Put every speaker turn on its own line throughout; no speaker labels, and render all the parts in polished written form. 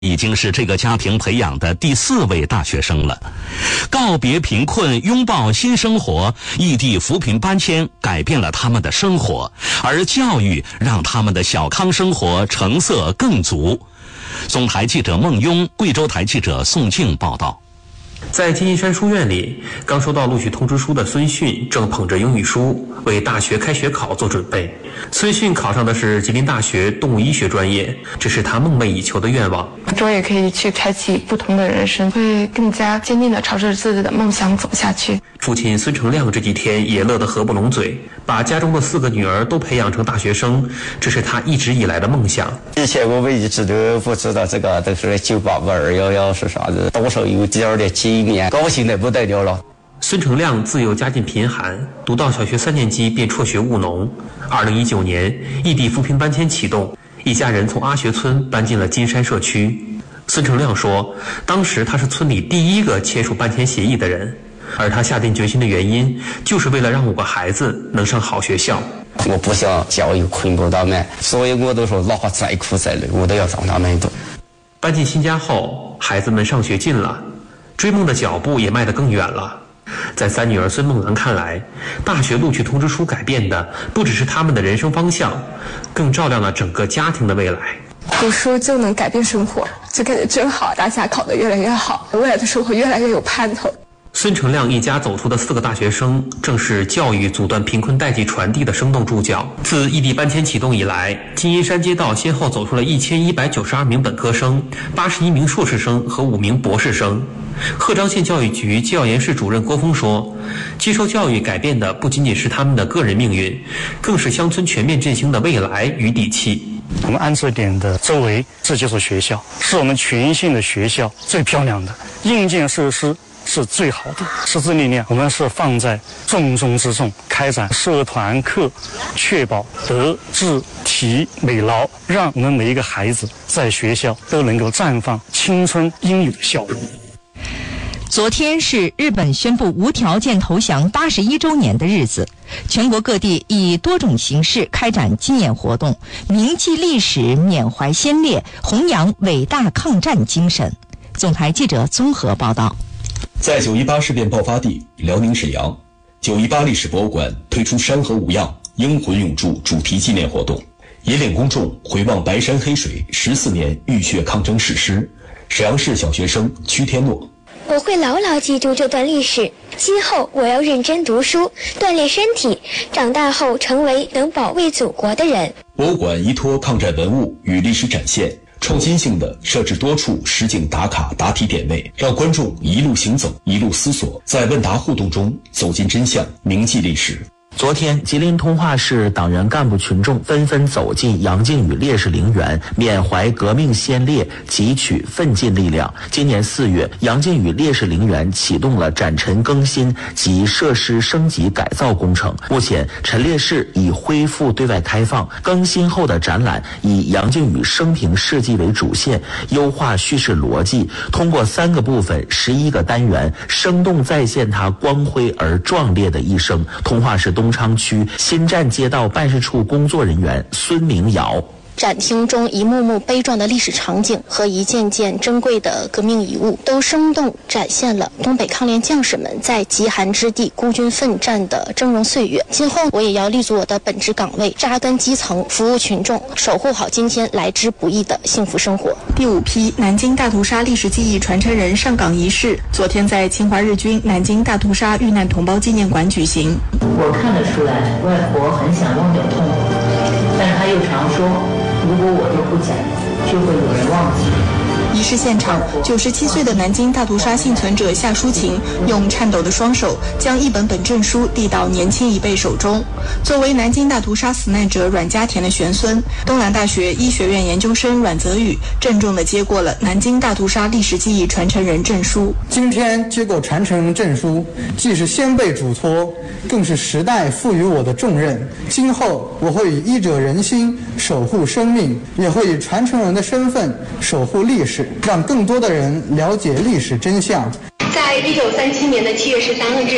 已经是这个家庭培养的第4位大学生了。告别贫困，拥抱新生活，异地扶贫搬迁改变了他们的生活，而教育让他们的小康生活成色更足。总台记者孟庸，贵州台记者宋静报道。
在金银山书院里，刚收到录取通知书的孙迅正捧着英语书为大学开学考做准备。孙迅考上的是吉林大学动物医学专业，这是他梦寐以求的愿望。
我也可以去开启不同的人生，会更加坚定地朝着自己的梦想走下去。
父亲孙成亮这几天也乐得合不拢嘴，把家中的4个女儿都培养成大学生，这是他一直以来的梦想。
以前我们一直都不知道这个都是988、211是啥子，多少有几儿的经验，高兴得不得了了。
孙成亮自幼家境贫寒，读到小学3年级便辍学务农。2019年，异地扶贫搬迁启动，一家人从阿学村搬进了金山社区。孙成亮说，当时他是村里第一个签署搬迁协议的人，而他下定决心的原因，就是为了让5个孩子能上好学校。
我不想教育困不到们，所以我都说哪怕再苦再累，我都要让他们读。
搬进新家后，孩子们上学近了，追梦的脚步也迈得更远了。在3女儿孙梦兰看来，大学录取通知书改变的不只是他们的人生方向，更照亮了整个家庭的未来。
读书就能改变生活，就感觉真好，大家考得越来越好，未来的生活越来越有盼头。
孙成亮一家走出的4个大学生，正是教育阻断贫困代际传递的生动注脚。自异地搬迁启动以来，金银山街道先后走出了1192名本科生、81名硕士生和5名博士生。鹤岗县教育局教研室主任郭峰说，接受教育改变的不仅仅是他们的个人命运，更是乡村全面振兴的未来与底气。
我们安置点的周围，这就是学校，是我们全县的学校最漂亮的，硬件设施是最好的，师资力量我们是放在重中之重，开展社团课，确保德智体美劳，让我们每一个孩子在学校都能够绽放青春英语的笑容。
昨天是日本宣布无条件投降81周年的日子，全国各地以多种形式开展纪念活动，铭记历史，缅怀先烈，弘扬伟大抗战精神。总台记者综合报道。
在918事变爆发地辽宁沈阳，918历史博物馆推出山河无恙，英魂永驻主题纪念活动，引领公众回望白山黑水14年浴血抗争史诗。沈阳市小学生屈天诺，
我会牢牢记住这段历史，今后我要认真读书，锻炼身体，长大后成为能保卫祖国的人。
博物馆依托抗战文物与历史展现，创新性的设置多处实景打卡答题点位，让观众一路行走，一路思索，在问答互动中走进真相，铭记历史。
昨天，吉林通化市党员干部群众纷纷走进杨靖宇烈士陵园，缅怀革命先烈，汲取奋进力量。今年4月，杨靖宇烈士陵园启动了展陈更新及设施升级改造工程。目前，陈烈士已恢复对外开放，更新后的展览以杨靖宇生平事迹为主线，优化叙事逻辑，通过3个部分、11个单元，生动再现他光辉而壮烈的一生。通化市东昌区新站街道办事处工作人员孙明尧。
展厅中一幕幕悲壮的历史场景和一件件珍贵的革命遗物，都生动展现了东北抗联将士们在极寒之地孤军奋战的峥嵘岁月。今后我也要立足我的本职岗位，扎根基层，服务群众，守护好今天来之不易的幸福生活。
第5批南京大屠杀历史记忆传承人上岗仪式昨天在侵华日军南京大屠杀遇难同胞纪念馆举行。
我看得出来，外婆很想忘掉痛苦，但她又常说，如果我都不讲，就会有人忘记。
仪式现场，97岁的南京大屠杀幸存者夏淑琴用颤抖的双手将一本本证书递到年轻一辈手中。作为南京大屠杀死难者阮家田的玄孙，东南大学医学院研究生阮泽宇郑重地接过了南京大屠杀历史记忆传承人证书。
今天接过传承人证书，既是先辈嘱托，更是时代赋予我的重任。今后我会以医者仁心，守护生命，也会以传承人的身份守护历史，让更多的人了解历史真相。
在1937年的7月13日，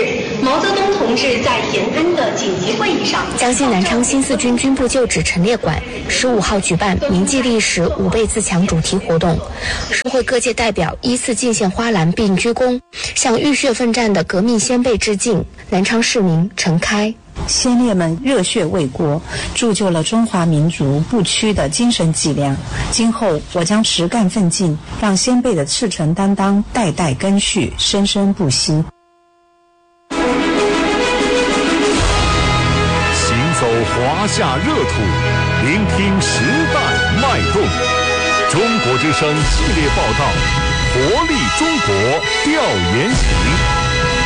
毛泽东同志在延安的紧急会议上，
江西南昌新四军军部旧址陈列馆15号举办铭记历史吾辈自强主题活动，社会各界代表依次进献花篮并鞠躬，向浴血奋战的革命先辈致敬。南昌市民陈开：
先烈们热血为国，铸就了中华民族不屈的精神脊梁。今后我将持干奋进，让先辈的赤诚担当代代根续，生生不息。
行走华夏热土，聆听时代脉动。中国之声系列报道，活力中国调研行。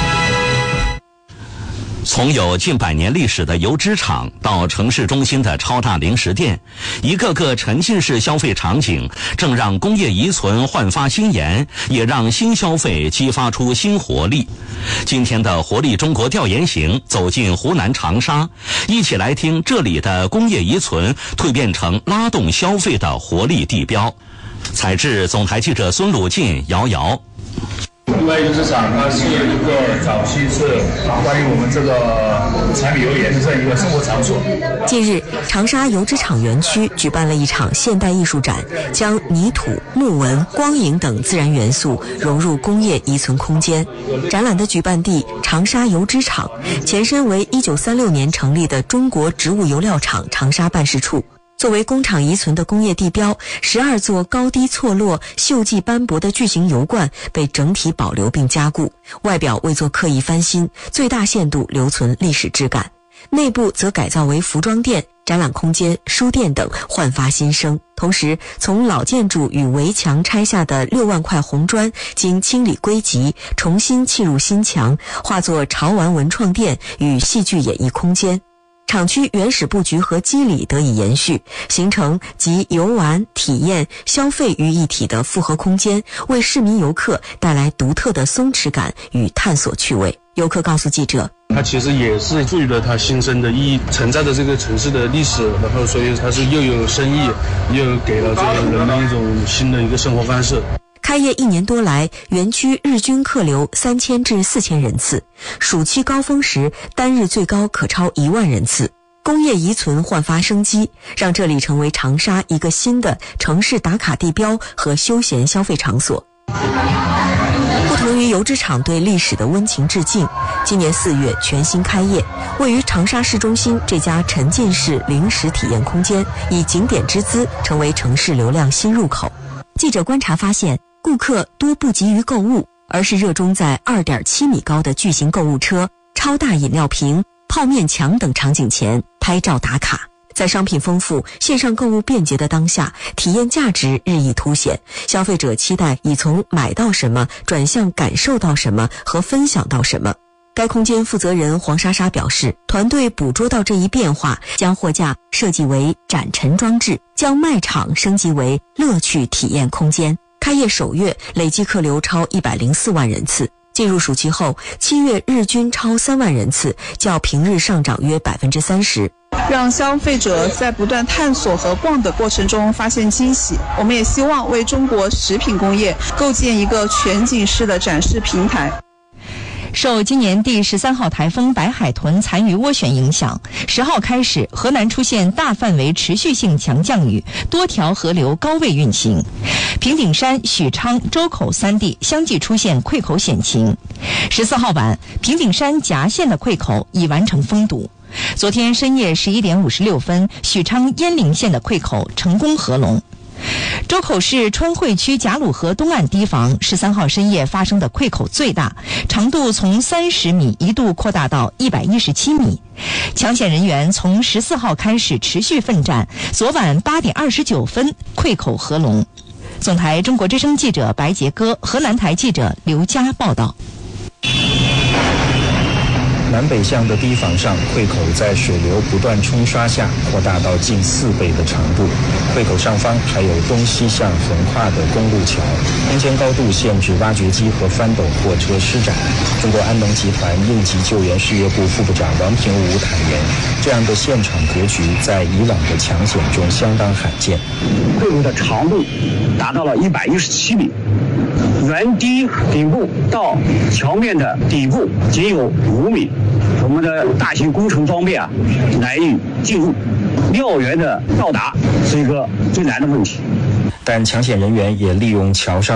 从有近100年历史的油脂厂到城市中心的超大零食店，一个个沉浸式消费场景正让工业遗存焕发新颜，也让新消费激发出新活力。今天的活力中国调研行走进湖南长沙，一起来听这里的工业遗存蜕变成拉动消费的活力地标。采制总台记者孙鲁进、瑶瑶。
另外一个市场，它是一个早期是关于我们这个柴米油盐的这样一个生活场所。
近日，长沙油脂厂园区举办了一场现代艺术展，将泥土、木纹、光影等自然元素融入工业遗存空间。展览的举办地长沙油脂厂，前身为1936年成立的中国植物油料厂长沙办事处。作为工厂遗存的工业地标，12座高低错落、锈迹斑驳的巨型油罐被整体保留并加固，外表未做刻意翻新，最大限度留存历史质感。内部则改造为服装店、展览空间、书店等，焕发新生。同时，从老建筑与围墙拆下的6万块红砖，经清理归集，重新砌入新墙，化作潮玩文创店与戏剧演艺空间。厂区原始布局和肌理得以延续，形成集游玩、体验、消费于一体的复合空间，为市民游客带来独特的松弛感与探索趣味。游客告诉记者，
它其实也是赋予了它新生的意义，承载着这个城市的历史，然后所以它是又有生意，又给了这个人们一种新的一个生活方式。
开业1年多来，园区日均客流3000至4000人次，暑期高峰时单日最高可超1万人次。工业遗存焕发生机，让这里成为长沙一个新的城市打卡地标和休闲消费场所。不同于油脂厂对历史的温情致敬，今年4月全新开业，位于长沙市中心这家沉浸式零食体验空间，以景点之姿成为城市流量新入口。记者观察发现，顾客多不急于购物，而是热衷在2.7米高的巨型购物车、超大饮料瓶、泡面墙等场景前拍照打卡。在商品丰富、线上购物便捷的当下，体验价值日益凸显，消费者期待已从买到什么转向感受到什么和分享到什么。该空间负责人黄莎莎表示，团队捕捉到这一变化，将货架设计为展陈装置，将卖场升级为乐趣体验空间。开业首月累计客流超104万人次，进入暑期后，7月日均超3万人次，较平日上涨约30%。
让消费者在不断探索和逛的过程中发现惊喜。我们也希望为中国食品工业构建一个全景式的展示平台。
受今年第13号台风白海豚残余涡旋影响，10号开始，河南出现大范围持续性强降雨，多条河流高位运行。平顶山、许昌、周口3地相继出现溃口险情。14号晚，平顶山夹县的溃口已完成封堵。昨天深夜11点56分，许昌鄢陵县的溃口成功合龙。周口市川汇区贾鲁河东岸堤防13号深夜发生的溃口最大，长度从30米一度扩大到117米。抢险人员从14号开始持续奋战，昨晚8点29分溃口合龙。总台中国之声记者白杰歌，河南台记者刘佳报道。
南北向的堤防上，溃口在水流不断冲刷下扩大到近4倍的长度。溃口上方还有东西向横跨的公路桥，空间高度限制挖掘机和翻斗货车施展。中国安农集团应急救援事业部副部长王平武坦言，这样的现场格局在以往的抢险中相当罕见。
溃口的长度达到了117米，
原堤顶部到桥面的底部仅有5米，我们的大型工程装备难以进入，料源的到达是一个最难的问题。
但抢险人员也利用桥上